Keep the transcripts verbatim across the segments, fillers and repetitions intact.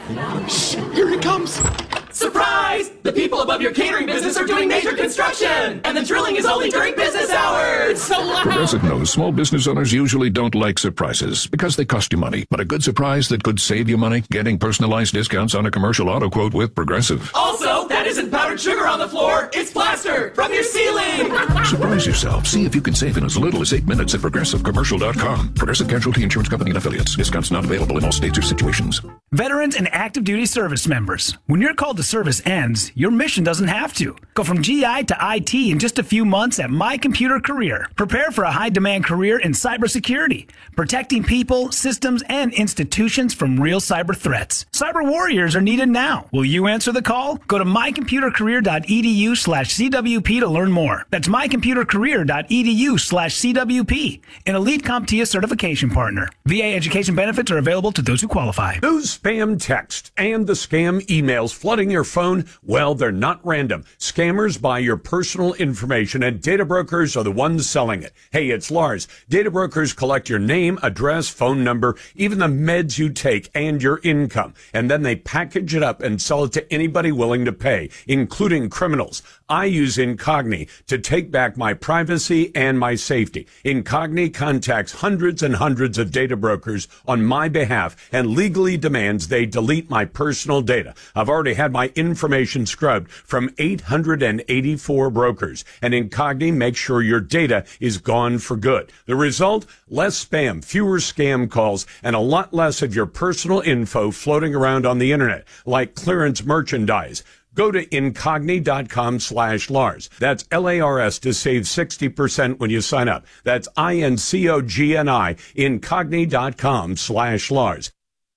Shh, here it comes. Surprise! The people above your catering business are doing major construction, and the drilling is only during business hours. It's so loud. Progressive knows small business owners usually don't like surprises because they cost you money. But a good surprise that could save you money? Getting personalized discounts on a commercial auto quote with Progressive. Also, that isn't powdered sugar on the floor. It's plaster from your ceiling. Surprise yourself. See if you can save in as little as eight minutes at Progressive Commercial dot com. Progressive Casualty Insurance Company and Affiliates. Discounts not available in all states or situations. Veterans and active duty service members. When your call to service ends, your mission doesn't have to. Go from G I to I T in just a few months at My Computer Career. Prepare for a high-demand career in cybersecurity, protecting people, systems, and institutions from real cyber threats. Cyber warriors are needed now. Will you answer the call? Go to my computer career dot e d u slash c w p to learn more. That's my computer career dot e d u slash c w p, an Elite CompTIA certification partner. V A education benefits are available to those who qualify. Those spam texts and the scam emails flooding your phone, well, they're not random. Scammers buy your personal information, and data brokers are the ones selling it. Hey, it's Lars. Data brokers collect your name, address, phone number, even the meds you take, and your income. And then they package it up and sell it to anybody willing to pay, including criminals. I use Incogni to take back my privacy and my safety. Incogni contacts hundreds and hundreds of data brokers on my behalf and legally demands they delete my personal data. I've already had my information scrubbed from eight hundred eighty-four brokers, and Incogni makes sure your data is gone for good. The result? Less spam, fewer scam calls, and a lot less of your personal info floating around on the internet, like clearance merchandise. Go to Incogni dot com slash Lars. That's L A R S to save sixty percent when you sign up. That's I N C O G N I, Incogni dot com slash Lars.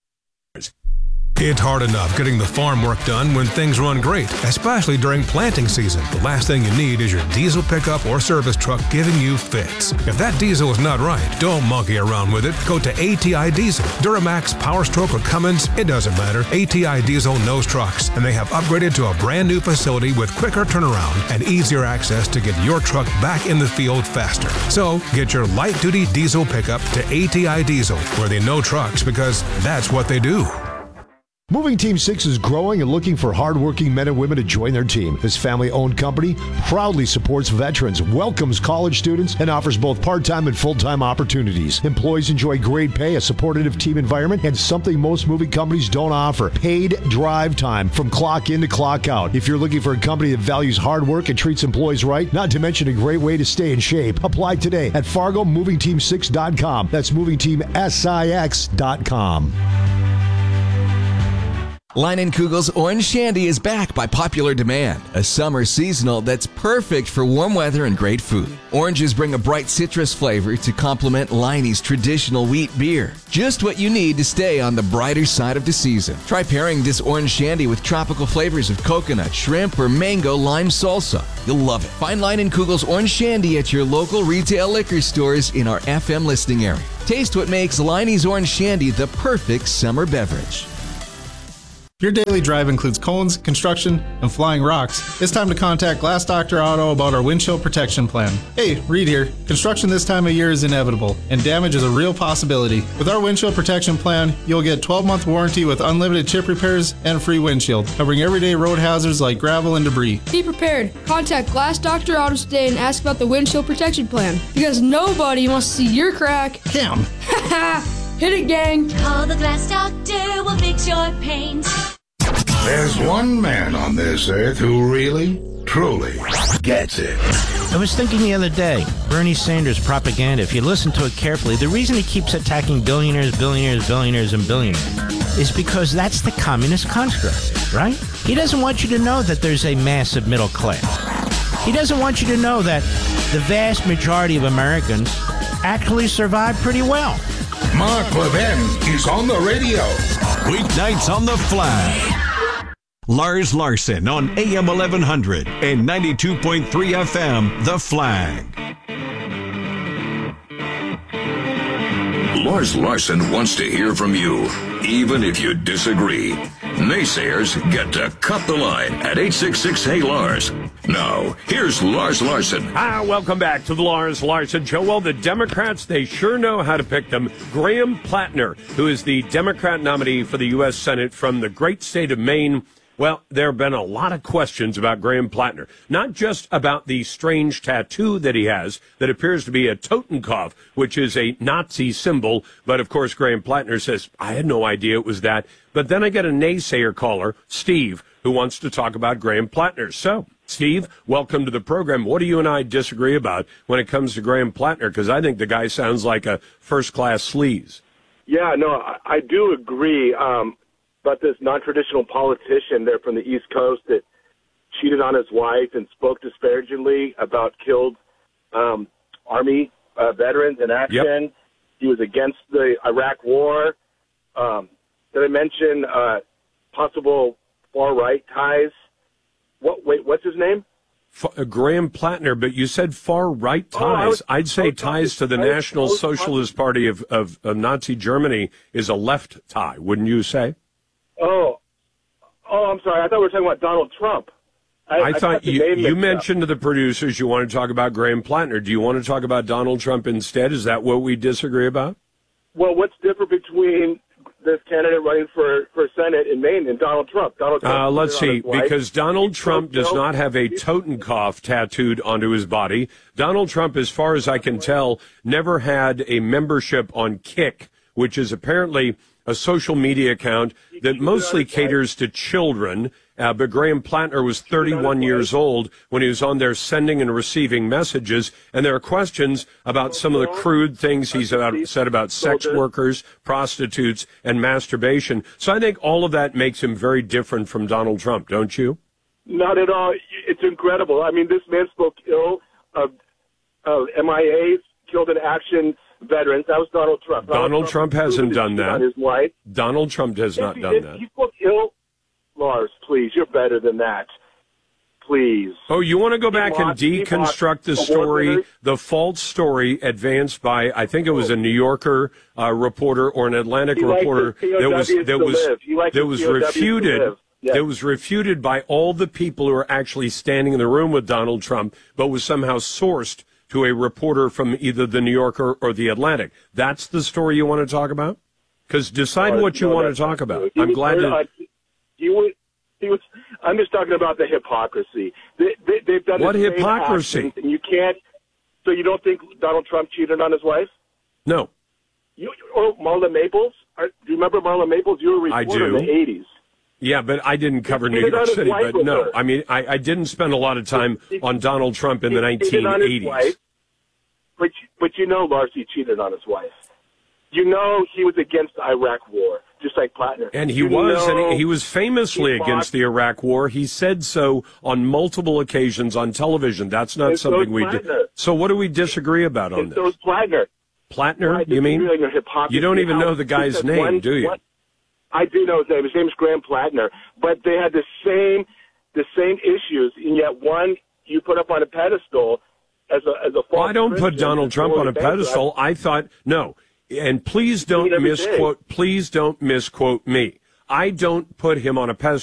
It's hard enough getting the farm work done when things run great, especially during planting season. The last thing you need is your diesel pickup or service truck giving you fits. If that diesel is not right, don't monkey around with it. Go to A T I Diesel. Duramax, Power Stroke, or Cummins, it doesn't matter. A T I Diesel knows trucks, and they have upgraded to a brand new facility with quicker turnaround and easier access to get your truck back in the field faster. So get your light-duty diesel pickup to A T I Diesel, where they know trucks because that's what they do. Moving Team six is growing and looking for hardworking men and women to join their team. This family-owned company proudly supports veterans, welcomes college students, and offers both part-time and full-time opportunities. Employees enjoy great pay, a supportive team environment, and something most moving companies don't offer: paid drive time from clock in to clock out. If you're looking for a company that values hard work and treats employees right, not to mention a great way to stay in shape, apply today at Fargo Moving Team six dot com. That's Moving Team six dot com. Leinenkugel's Orange Shandy is back by popular demand. A summer seasonal that's perfect for warm weather and great food. Oranges bring a bright citrus flavor to complement Leinie's traditional wheat beer. Just what you need to stay on the brighter side of the season. Try pairing this Orange Shandy with tropical flavors of coconut, shrimp, or mango lime salsa. You'll love it. Find Leinenkugel's Orange Shandy at your local retail liquor stores in our F M listing area. Taste what makes Leinie's Orange Shandy the perfect summer beverage. Your daily drive includes cones, construction, and flying rocks. It's time to contact Glass Doctor Auto about our windshield protection plan. Hey, Reed here. Construction this time of year is inevitable, and damage is a real possibility. With our windshield protection plan, you'll get twelve-month warranty with unlimited chip repairs and free windshield, covering everyday road hazards like gravel and debris. Be prepared. Contact Glass Doctor Auto today and ask about the windshield protection plan, because nobody wants to see your crack. Cam. Hit it, gang. Call the Glass Doctor, we'll fix your paint. There's one man on this earth who really, truly gets it. I was thinking the other day, Bernie Sanders propaganda, if you listen to it carefully, the reason he keeps attacking billionaires, billionaires, billionaires, and billionaires is because that's the communist construct, right? He doesn't want you to know that there's a massive middle class. He doesn't want you to know that the vast majority of Americans actually survive pretty well. Mark Levin is on the radio. Weeknights on the Flag. Lars Larson on A M eleven hundred and ninety-two point three F M, The Flag. Lars Larson wants to hear from you, even if you disagree. Naysayers get to cut the line at eight six six, Hey Lars. Now, here's Lars Larson. Ah, welcome back to the Lars Larson Show. Well, the Democrats, they sure know how to pick them. Graham Plattner, who is the Democrat nominee for the U S Senate from the great state of Maine. Well, there have been a lot of questions about Graham Plattner, not just about the strange tattoo that he has that appears to be a Totenkopf, which is a Nazi symbol. But, of course, Graham Plattner says, I had no idea it was that. But then I get a naysayer caller, Steve, who wants to talk about Graham Plattner. So, Steve, welcome to the program. What do you and I disagree about when it comes to Graham Plattner? Because I think the guy sounds like a first-class sleaze. Yeah, no, I, I do agree um, about this non-traditional politician there from the East Coast that cheated on his wife and spoke disparagingly about killed um, Army uh, veterans in action. Yep. He was against the Iraq War. Um, did I mention uh, possible far-right ties? What? Wait, what's his name? F- uh, Graham Plattner, but you said far-right ties. Oh, was, I'd say ties to the was, National was, Socialist Party of, of, of Nazi Germany is a left tie, wouldn't you say? Oh, oh, I'm sorry. I thought we were talking about Donald Trump. I, I, I thought you, you mentioned up. to the producers you want to talk about Graham Plattner. Do you want to talk about Donald Trump instead? Is that what we disagree about? Well, what's different between this candidate running for, for Senate in Maine and Donald Trump? Donald Trump. Uh, let's see, because Donald Trump does not have a Totenkopf tattooed onto his body. Donald Trump, as far as I can tell, never had a membership on Kick, which is apparently a social media account that mostly caters to children. Uh, but Graham Plattner was thirty-one years old when he was on there sending and receiving messages. And there are questions about some of the crude things he's about, said about sex workers, prostitutes, and masturbation. So I think all of that makes him very different from Donald Trump, don't you? Not at all. It's incredible. I mean, this man spoke ill of, of M I As, killed in action veterans. That was Donald Trump. Donald, Donald Trump, Trump hasn't done that. His wife. Donald Trump has not he, done that. He spoke ill. Lars, please, you're better than that. Please. Oh, you want to go back and deconstruct the story, the false story advanced by, I think it was a New Yorker uh, reporter or an Atlantic he reporter that was that was that was refuted. Yes. That was refuted by all the people who were actually standing in the room with Donald Trump, but was somehow sourced to a reporter from either the New Yorker or the Atlantic. That's the story you want to talk about? Because decide no, what you no, want to talk about. He I'm was, glad uh, to. He was, he was, I'm just talking about the hypocrisy. They, they, they've done What the same hypocrisy? actions, and you can't. So you don't think Donald Trump cheated on his wife? No. You or Marla Maples? Are, do you remember Marla Maples? You were a reporter in the eighties. Yeah, but I didn't cover New York City. But no, I mean, I, I didn't spend a lot of time he, on Donald Trump in he, the nineteen eighties. Wife, but but you know, Lars, he cheated on his wife. You know, he was against the Iraq War, just like Plattner. And he you was, know, and he, he was famously he against the Iraq War. He said so on multiple occasions on television. That's not something we did. So what do we disagree about on and this? So is Plattner. Plattner, you mean? You don't even know the guy's name, one, do you? One, I do know his name. His name is Graham Plattner. But they had the same the same issues, and yet one you put up on a pedestal as a as a false Well, I don't put Christian Donald Trump on a bankrupt. pedestal. I thought no, and please don't every misquote. Please don't misquote me. I don't put him on a pedestal.